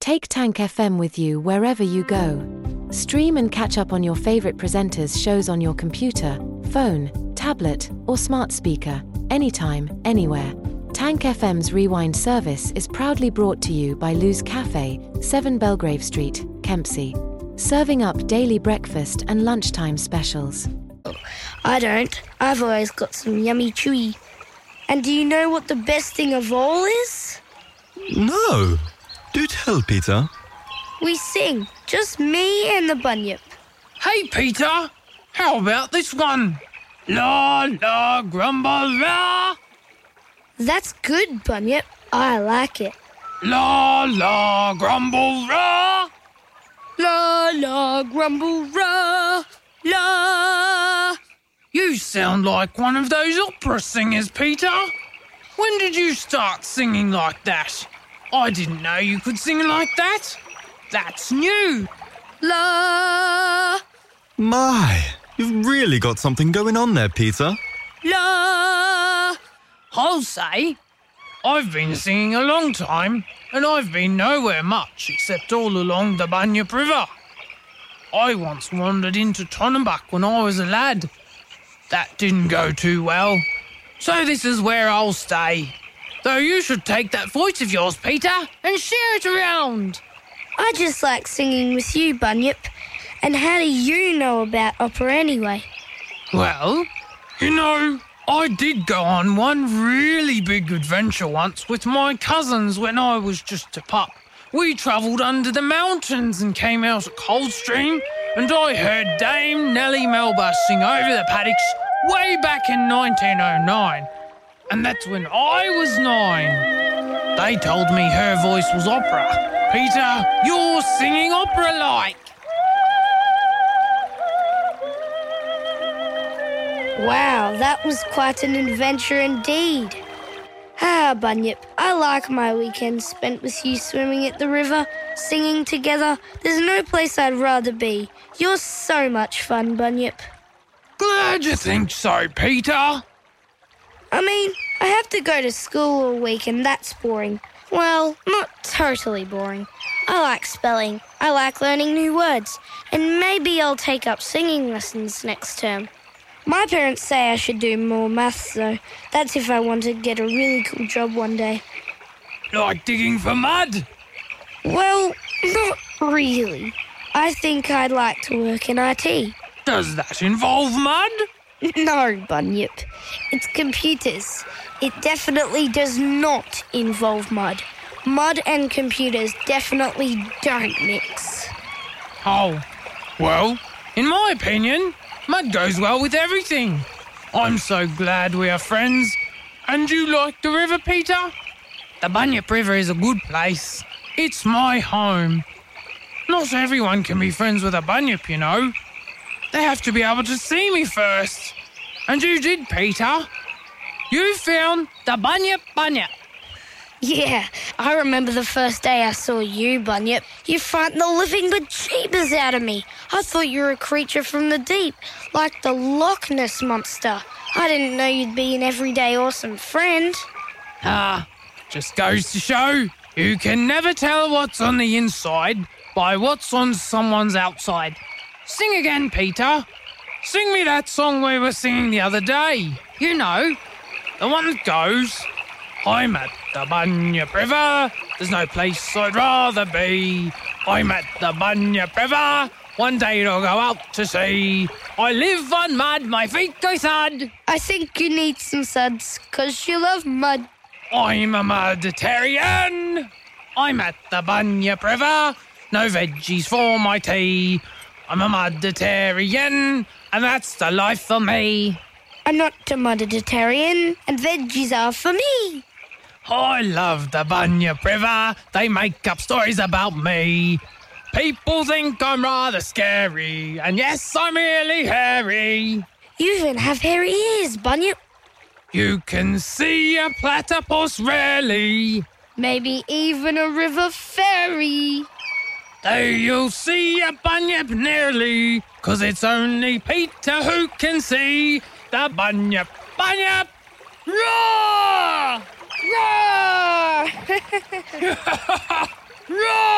Take Tank FM with you wherever you go. Stream and catch up on your favorite presenters' shows on your computer, phone, tablet, or smart speaker, anytime, anywhere. Tank FM's Rewind service is proudly brought to you by Lou's Cafe, 7 Belgrave Street, Kempsey. Serving up daily breakfast and lunchtime specials. I don't. I've always got some yummy chewy. And do you know what the best thing of all is? No. Do tell, Peter. We sing. Just me and the bunyip. Hey, Peter. How about this one? La, la, grumble, la. That's good, bunyip. I like it. La, la, grumble, la. La, la, grumble, ra, la. You sound like one of those opera singers, Peter. When did you start singing like that? I didn't know you could sing like that. That's new. La, My, you've really got something going on there, Peter. la. I'll say, I've been singing a long time, and I've been nowhere much except all along the Bunyip River. I once wandered into Tonnebuck when I was a lad. That didn't go too well. So this is where I'll stay. Though you should take that voice of yours, Peter, and share it around. I just like singing with you, bunyip. And how do you know about opera anyway? Well, you know, I did go on one really big adventure once with my cousins when I was just a pup. We travelled under the mountains and came out at Coldstream, and I heard Dame Nellie Melba sing over the paddocks way back in 1909. And that's when I was 9. They told me her voice was opera. Peter, you're singing opera-like. Wow, that was quite an adventure indeed. Ah, bunyip, I like my weekends spent with you swimming at the river, singing together. There's no place I'd rather be. You're so much fun, bunyip. Glad you think so, Peter. I mean, I have to go to school all week and that's boring. Well, not totally boring. I like spelling. I like learning new words. And maybe I'll take up singing lessons next term. My parents say I should do more maths, though. That's if I want to get a really cool job one day. Like digging for mud? Well, not really. I think I'd like to work in IT. Does that involve mud? No, bunyip. It's computers. It definitely does not involve mud. Mud and computers definitely don't mix. Oh, well, in my opinion, mud goes well with everything. I'm so glad we are friends. And you like the river, Peter? The Bunyip River is a good place. It's my home. Not everyone can be friends with a bunyip, you know. They have to be able to see me first. And you did, Peter. You found the Bunyip Bunyip. Yeah, I remember the first day I saw you, bunyip. You frightened the living bejeebers out of me. I thought you were a creature from the deep, like the Loch Ness Monster. I didn't know you'd be an everyday awesome friend. Just goes to show you can never tell what's on the inside by what's on someone's outside. Sing again, Peter. Sing me that song we were singing the other day. You know, the one that goes, I'm at the Bunyip River, there's no place I'd rather be. I'm at the Bunyip River, one day it'll go out to sea. I live on mud, my feet go thud. I think you need some suds, 'cause you love mud. I'm a Mediterranean. I'm at the Bunyip River, no veggies for my tea. I'm a Mediterranean, and that's the life for me. I'm not a Mediterranean, and veggies are for me. I love the Bunyip River. They make up stories about me. People think I'm rather scary, and yes, I'm really hairy. You even have hairy ears, bunyip. You can see a platypus rarely. Maybe even a river fairy. Though you'll see a bunyip nearly, 'cause it's only Peter who can see the Bunyip. Bunyip! Roar! Roar! Roar!